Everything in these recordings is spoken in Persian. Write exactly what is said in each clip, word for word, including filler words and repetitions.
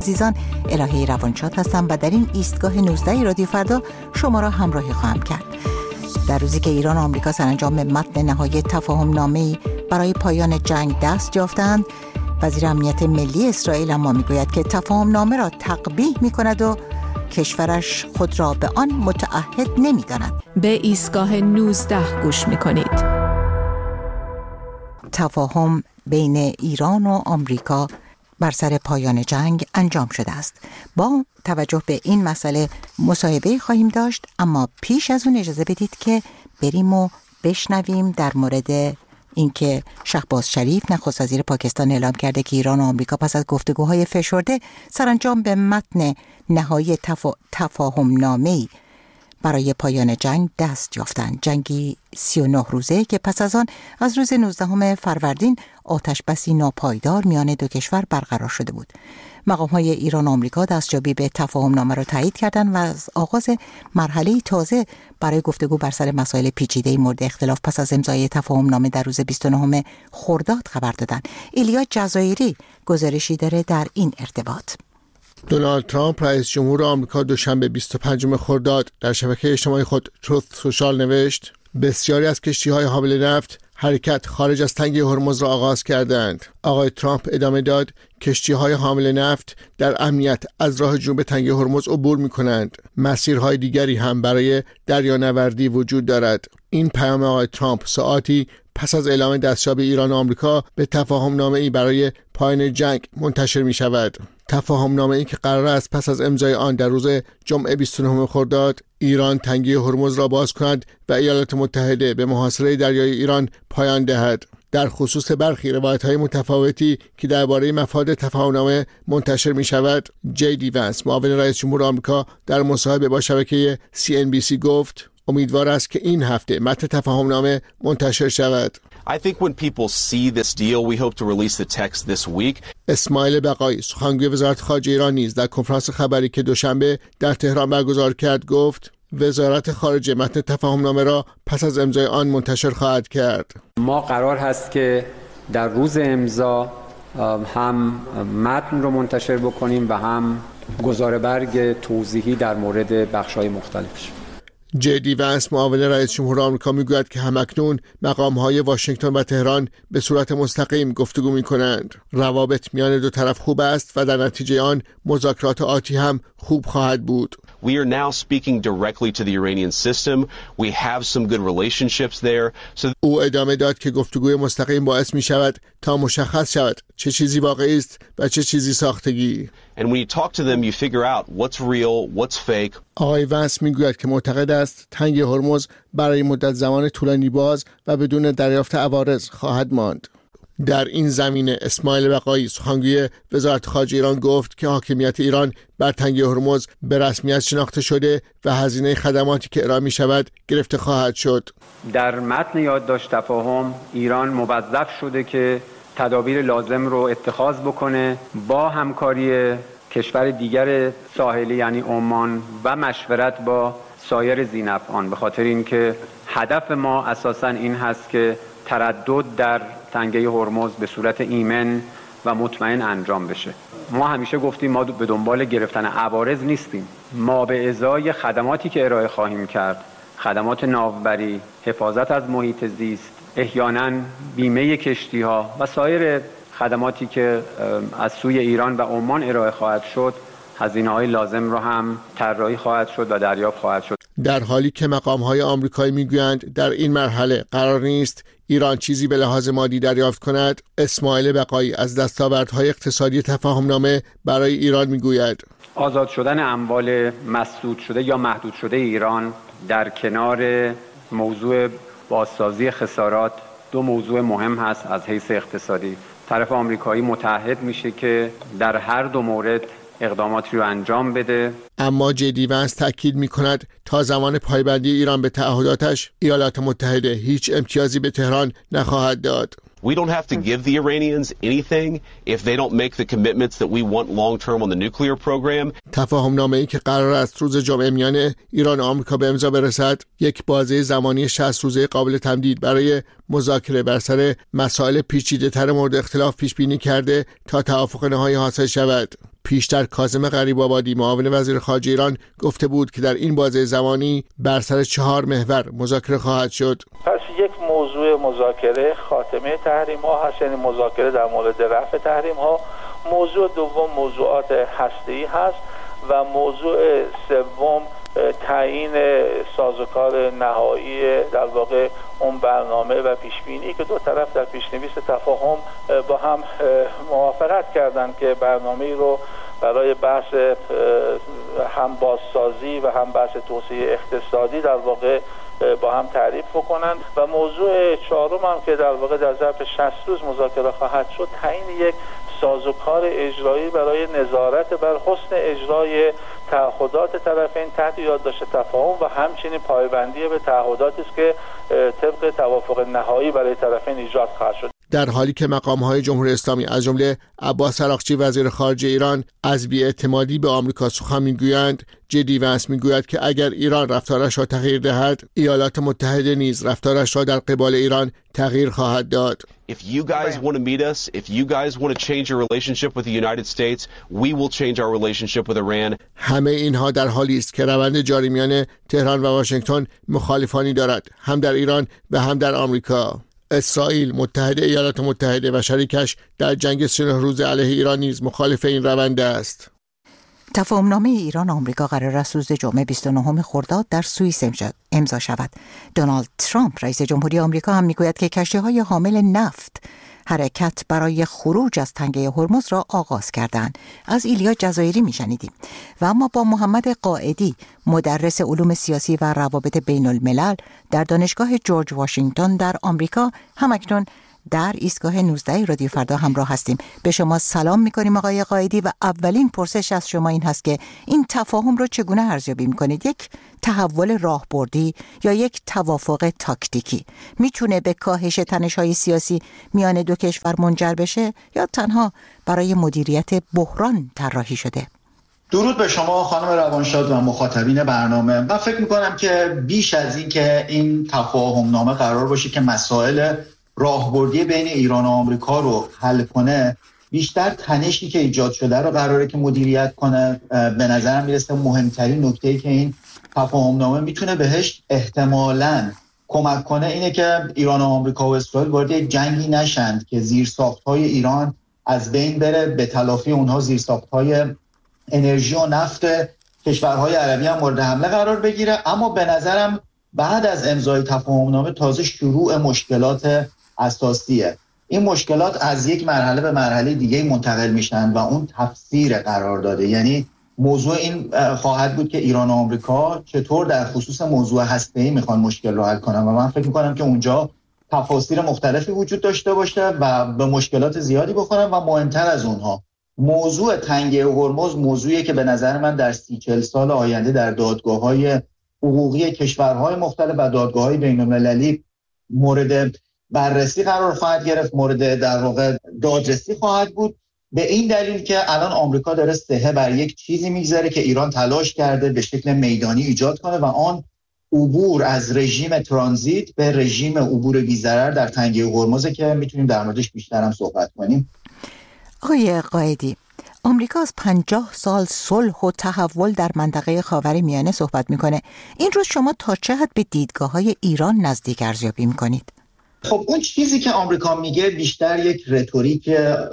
عزیزان، الهه روانشاد هستم و در این ایستگاه نوزده رادیو فردا شما را همراهی خواهم کرد. در روزی که ایران و آمریکا سرانجام متن نهایی تفاهم نامه‌ای برای پایان جنگ دست یافتند، وزیر امنیت ملی اسرائیل اما میگوید که تفاهم نامه را تقبیح میکند و کشورش خود را به آن متعهد نمی‌داند. به ایستگاه نوزده گوش می‌کنید. تفاهم بین ایران و آمریکا بر سر پایان جنگ انجام شده است. با توجه به این مسئله مصاحبه خواهیم داشت، اما پیش از اون اجازه بدید که بریم و بشنویم در مورد اینکه شهباز شریف نخست وزیر پاکستان اعلام کرده که ایران و آمریکا پس از گفتگوهای فشرده سرانجام به متن نهایی تفا... تفاهم نامه‌ای برای پایان جنگ دست یافتند. جنگی سی و نه روزه که پس از آن از روز نوزدهم فروردین آتش بسی ناپایدار میان دو کشور برقرار شده بود. مقام‌های ایران و آمریکا دستیابی به تفاهم نامه را تایید کردند و از آغاز مرحله تازه برای گفتگو بر سر مسائل پیچیده مورد اختلاف پس از امضای تفاهم نامه در روز بیست و نهم خرداد خبر دادند. ایلیا جزایری گزارشی داره در این ارتباط. دونالد ترامپ رئیس جمهور آمریکا دوشنبه بیست و پنجم خرداد در شبکه اجتماعی خود تروث سوشال نوشت: بسیاری از کشتی‌های حامل نفت حرکت خارج از تنگه هرمز را آغاز کردند. آقای ترامپ ادامه داد: کشتی‌های حامل نفت در امنیت از راه جنوب تنگه هرمز عبور می‌کنند. مسیرهای دیگری هم برای دریانوردی وجود دارد. این پیام آقای ترامپ ساعاتی پس از اعلام دستیابی ایران و آمریکا به تفاهم نامه‌ای برای پایان جنگ منتشر می‌شود. تفاهم نامه‌ای که قرار است پس از امضای آن در روز جمعه بیست و نهم خرداد ایران تنگه هرمز را باز کند و ایالات متحده به محاصره دریای ایران پایان دهد. در خصوص برخی روایت‌های متفاوتی که درباره مفاد تفاهم‌نامه منتشر می‌شود، جی دی ونس معاون رئیس جمهور آمریکا در مصاحبه با شبکه سی ان بی سی گفت امیدوار است که این هفته متن تفاهم‌نامه منتشر شود. I think when people see this deal, we hope to release the text this week. اسماعیل بقایی سخنگوی وزارت خارجه ایران نیز در کنفرانس خبری که دوشنبه در تهران برگزار کرد گفت وزارت خارجه متن تفاهم‌نامه را پس از امضای آن منتشر خواهد کرد. ما قرار هست که در روز امضا هم متن رو منتشر بکنیم و هم گزاره برگ توضیحی در مورد بخش‌های مختلفش. جی دی ونس معاون رئیس جمهور آمریکا میگوید که همکنون مقام‌های واشنگتن و تهران به صورت مستقیم گفتگو می‌کنند. روابط میان دو طرف خوب است و در نتیجه آن مذاکرات آتی هم خوب خواهد بود. We are now speaking directly to the Iranian system. We have some good relationships there. So او ادامه داد که گفتگوی مستقیم باعث می شود تا مشخص شود چه چیزی واقعی است و چه چیزی ساختگی. And when you talk to them, you figure out what's real, what's fake. آقای ونس میگوید که معتقد است تنگه هرمز برای مدت زمان طولانی باز و بدون دریافت عوارض خواهد ماند. در این زمینه اسماعیل بقایی سخنگوی وزارت خارجه ایران گفت که حاکمیت ایران بر تنگه هرمز به رسمیت شناخته شده و هزینه خدماتی که ارائه می شود گرفته خواهد شد. در متن یادداشت تفاهم ایران موظف شده که تدابیر لازم رو اتخاذ بکنه با همکاری کشور دیگر ساحلی یعنی عمان و مشورت با سایر ذی‌نفعان، به خاطر اینکه هدف ما اساساً این هست که تردد در تنگه هرمز به صورت ایمن و مطمئن انجام بشه. ما همیشه گفتیم ما به دنبال گرفتن عوارض نیستیم. ما به ازای خدماتی که ارائه خواهیم کرد، خدمات ناوبری، حفاظت از محیط زیست، احیانا بیمه کشتی‌ها و سایر خدماتی که از سوی ایران و عمان ارائه خواهد شد، هزینه‌های لازم را هم طراحی خواهد شد و دریافت خواهد شد. در حالی که مقام‌های آمریکایی میگویند در این مرحله قرار نیست ایران چیزی به لحاظ مادی دریافت کند، اسماعیل بقایی از دستاوردهای اقتصادی تفاهمنامه برای ایران میگوید آزاد شدن اموال مسدود شده یا محدود شده ایران در کنار موضوع بازسازی خسارات دو موضوع مهم هست. از حیث اقتصادی طرف آمریکایی متعهد میشه که در هر دو مورد اقداماتی رو انجام بده. اما جی دی ونس تاکید می‌کند تا زمان پایبندی ایران به تعهداتش ایالات متحده هیچ امتیازی به تهران نخواهد داد. We don't have to give the Iranians anything if they don't make the commitments that we want long term on the nuclear program. تفاهم‌نامه‌ای که قرار است روز جمعه میان ایران و آمریکا به امضا برسد، یک بازه زمانی شصت روزه قابل تمدید برای مذاکره بر سر مسائل پیچیده‌تر مورد اختلاف پیش بینی کرده تا توافق نهایی حاصل شود. پیشتر کاظم غریب‌آبادی معاون وزیر خارجه ایران گفته بود که در این بازه زمانی بر سر چهار محور مذاکره خواهد شد. پس یک موضوع مذاکره خاتمه تحریم ها هست، یعنی مذاکره در مورد رفع تحریم ها. موضوع دوم موضوعات هسته‌ای هست و موضوع سوم تعیین سازوکار نهایی در واقع اون برنامه و پیشبینی که دو طرف در پیشنویس تفاهم با هم موافقت کردند که برنامه‌ای رو برای بحث هم بازسازی و هم بحث توسعه اقتصادی در واقع با هم تعریف بکنند. و موضوع چهارم هم که در واقع در ظرف شصت روز مذاکره خواهد شد تعیین یک سازوکار اجرایی برای نظارت بر حسن اجرای تعهدات طرفین تحت یادداشت تفاهم و همچنین پایبندی به تعهداتی است که طبق توافق نهایی برای طرفین ایجاد خواهد شد. در حالی که مقام‌های جمهوری اسلامی از جمله عباس عراقچی وزیر خارجه ایران از بی‌اعتمادی به آمریکا سخن می‌گویند، جدی وانس می‌گوید که اگر ایران رفتارش را تغییر دهد، ایالات متحده نیز رفتارش را در قبال ایران تغییر خواهد داد. If you guys want to meet us, if you guys want to change your relationship with the United States, we will change our relationship with Iran. همه اینها در حالی است که روند جاری میان تهران و واشنگتن مخالفانی دارد، هم در ایران و هم در آمریکا. اسرائیل، متحد ایالات متحده و شریکش در جنگ سه روز علیه ایران نیز مخالف این روند است. تفاهمنامه ایران آمریکا قرار است روز جمعه بیست و نهم خرداد در سوئیس امضا شود. دونالد ترامپ رئیس جمهوری آمریکا هم میگوید که کشتی‌های حامل نفت حرکت برای خروج از تنگه هرمز را آغاز کردند. از ایلیا جزایری میشنیدیم. و اما با محمد قائدی، مدرس علوم سیاسی و روابط بین الملل در دانشگاه جورج واشنگتن در آمریکا، همکنون در ایستگاه نوزده رادیو فردا همراه هستیم. به شما سلام میکنیم آقای قائدی و اولین پرسش از شما این هست که این تفاهم رو چگونه ارزیابی میکنید؟ یک تحول راهبردی یا یک توافق تاکتیکی میتونه به کاهش تنش‌های سیاسی میان دو کشور منجر بشه یا تنها برای مدیریت بحران طراحی شده؟ درود به شما خانم روانشاد و مخاطبین برنامه. من فکر میکنم که بیش از این که این تفاهم نامه قرار باشه که مسائل راهبردی بین ایران و آمریکا رو حل کنه، بیشتر تنشی که ایجاد شده رو قراره که مدیریت کنه. به نظرم میرسه مهمترین نکته‌ای که این تفاهم نامه میتونه بهش احتمالاً کمک کنه اینه که ایران و آمریکا و اسرائیل وارد یک جنگی نشند که زیرساخت‌های ایران از بین بره، به تلافی اونها زیرساخت‌های انرژی و نفت کشورهای عربی هم مورد حمله قرار بگیره. اما به نظرم بعد از امضای تفاهم نامه تازه شروع مشکلات اساسیه. این مشکلات از یک مرحله به مرحله دیگه منتقل میشن و اون تفسیر قرار داده. یعنی موضوع این خواهد بود که ایران و آمریکا چطور در خصوص موضوع هسته‌ای میخوان مشکل رو حل کنن و من فکر میکنم که اونجا تفاسیر مختلفی وجود داشته باشه و به مشکلات زیادی بخورن و مهمتر از اونها موضوع تنگه هرمز موضوعیه که به نظر من در سی چهل سال آینده در دادگاه‌های حقوقی کشورهای مختلف و دادگاه‌های بین‌المللی مورد بررسی قرار خواهد گرفت، مورد در واقع دادرسی خواهد بود، به این دلیل که الان آمریکا داره سهه بر یک چیزی میگذاره که ایران تلاش کرده به شکل میدانی ایجاد کنه و آن عبور از رژیم ترانزیت به رژیم عبور بی‌ضرر در تنگه هرمز که میتونیم در موردش بیشتر هم صحبت کنیم. آقای قائدی، آمریکا از پنجاه سال صلح و تحول در منطقه خاورمیانه صحبت میکنه. این روز شما تا چه حد به دیدگاه‌های ایران نزدیک ارزیابی میکنید؟ خب اون چیزی که آمریکا میگه بیشتر یک رتوریک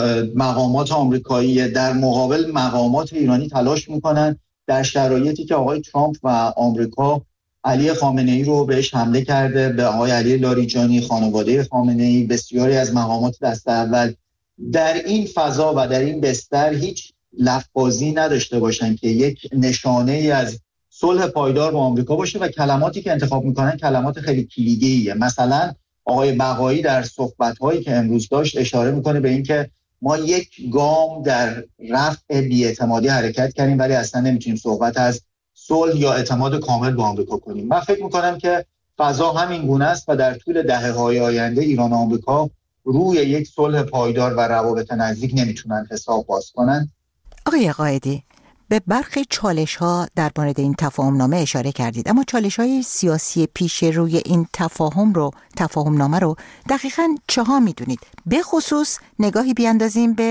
مقامات آمریکایی در مقابل مقامات ایرانی تلاش میکنن در شرایطی که آقای ترامپ و آمریکا علی خامنه‌ای رو بهش حمله کرده، به آقای علی لاریجانی، خانواده خامنه‌ای، بسیاری از مقامات دست اول در این فضا و در این بستر هیچ لفظی نداشته باشن که یک نشانه ای از صلح پایدار با آمریکا باشه و کلماتی که انتخاب میکنن کلمات خیلی کلیدیه. مثلا آقای بقایی در صحبت‌هایی که امروز داشت اشاره میکنه به این که ما یک گام در رفع بی‌اعتمادی حرکت کردیم ولی اصلا نمیتونیم صحبت از صلح یا اعتماد کامل با آمریکا کنیم. من فکر میکنم که فضا همین گونه است و در طول دهه‌های آینده ایران و آمریکا روی یک صلح پایدار و روابط نزدیک نمیتونن حساب باز کنن. آقای قائدی، به برخی چالش‌ها در مورد این تفاهمنامه اشاره کردید، اما چالش‌های سیاسی پیش روی این تفاهم رو تفاهمنامه رو دقیقاً چه ها می‌دونید؟ به خصوص نگاهی بیاندازیم به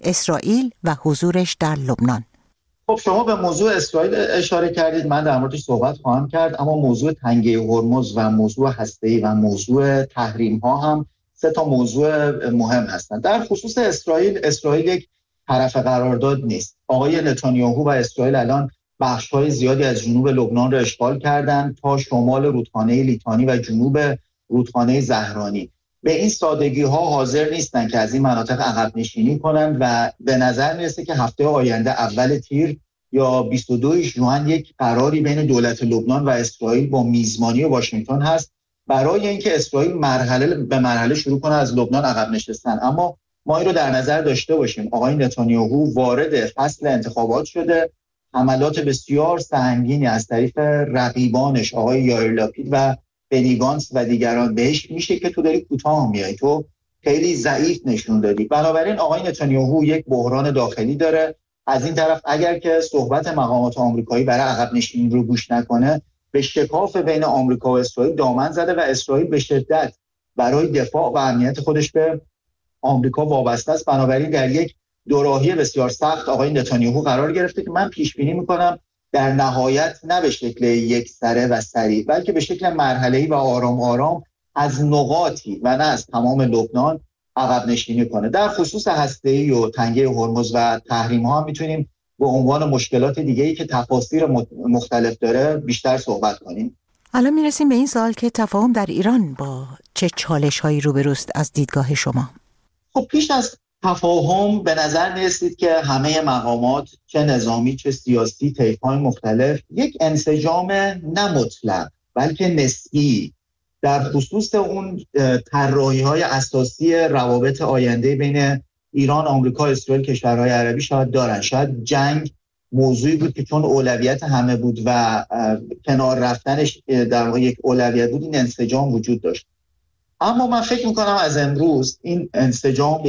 اسرائیل و حضورش در لبنان. خب شما به موضوع اسرائیل اشاره کردید، من در موردش صحبت خواهم کرد، اما موضوع تنگه هرمز و موضوع هسته‌ای و موضوع تحریم ها هم سه تا موضوع مهم هستند. در خصوص اسرائیل، اسرائیل یک طرف قرارداد نیست. آقای نتانیاهو و اسرائیل الان بخش‌های زیادی از جنوب لبنان را اشغال کردند تا شمال رودخانه لیتانی و جنوب رودخانه زهرانی. به این سادگی ها حاضر نیستن که از این مناطق عقب نشینی کنند و به نظر میرسه که هفته آینده اول تیر یا بیست و دو ژوئن یک قراری بین دولت لبنان و اسرائیل با میزبانی واشنگتن هست برای اینکه اسرائیل مرحله به مرحله شروع کنه از لبنان عقب نشستن. اما ما این رو در نظر داشته باشیم، آقای نتانیاهو وارد فصل انتخابات شده، حملات بسیار سنگینی از طریق رقیبانش آقای یائیر لاپید و بنی گانتز و دیگران بهش میشه که تو داری کوتاه میای، تو خیلی ضعیف نشون دادی. بنابراین آقای نتانیاهو یک بحران داخلی داره. از این طرف اگر که صحبت مقامات آمریکایی برای عقب نشینی رو گوش نکنه، به شکاف بین آمریکا و اسرائیل دامن زده و اسرائیل به شدت برای دفاع و امنیت خودش به آمریکا وابسته است. بنابراین در یک دوراهی بسیار سخت آقای نتانیاهو قرار گرفته که من پیش بینی میکنم در نهایت نه به شکل یک سره و سریع، بلکه به شکل مرحله‌ای و آرام آرام از نقاطی و نه از تمام لبنان عقب نشینی کنه. در خصوص هسته‌ای و تنگه هرمز و تحریم‌ها هم میتونیم به عنوان مشکلات دیگه‌ای که تفاسیر مختلف داره بیشتر صحبت کنیم. الان میرسیم به این سوال که تفاهم در ایران با چه چالش‌هایی روبروست از دیدگاه شما؟ خب پیش از تفاهم به نظر می‌رسید که همه مقامات چه نظامی چه سیاسی طیف‌های مختلف یک انسجام نه مطلق بلکه نسبی در خصوص اون طراحی‌های اساسی روابط آینده بین ایران، آمریکا، اسرائیل، کشورهای عربی شاید دارن. شاید جنگ موضوعی بود که چون اولویت همه بود و کنار رفتنش در واقع یک اولویت بود، این انسجام وجود داشت. اما من فکر می‌کنم از امروز این انسجام